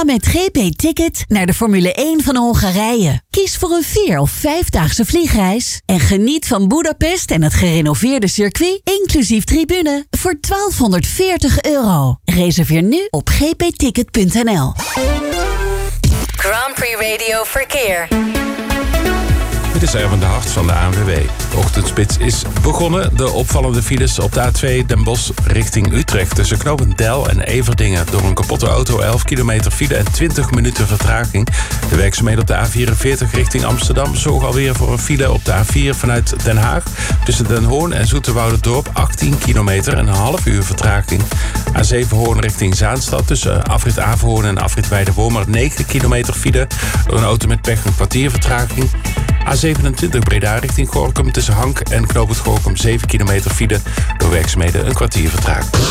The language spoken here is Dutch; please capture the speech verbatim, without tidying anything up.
Ga met G P Ticket naar de Formule één van Hongarije. Kies voor een vier- of vijfdaagse vliegreis. En geniet van Budapest en het gerenoveerde circuit, inclusief tribune, voor twaalfhonderdveertig euro. Reserveer nu op g p ticket punt n l. Grand Prix Radio Verkeer. Dit is Erwin de Hart van de A N W B. De ochtendspits is begonnen. De opvallende files op de A twee Den Bosch richting Utrecht. Tussen knooppunt Del en Everdingen. Door een kapotte auto elf kilometer file en twintig minuten vertraging. De werkzaamheden op de A vierenveertig richting Amsterdam zorgen alweer voor een file op de A vier vanuit Den Haag. Tussen Den Hoorn en Zoeterwouderdorp achttien kilometer en een half uur vertraging. A zeven Hoorn richting Zaanstad. Tussen afrit Averhoorn en afrit Weidewormer negen kilometer file. Door een auto met pech een kwartier vertraging. A zevenentwintig Breda richting Gorinchem tussen Hank en knooppunt Gorinchem zeven kilometer file. Door werkzaamheden een kwartier vertraging.